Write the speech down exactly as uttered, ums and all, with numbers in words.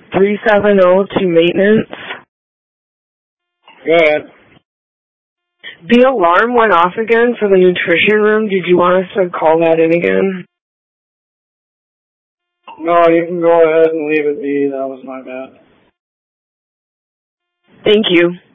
three seven zero to maintenance. Go ahead. The alarm went off again for the nutrition room. Did you want us to call that in again? No, you can go ahead and leave it be. That was my bad. Thank you.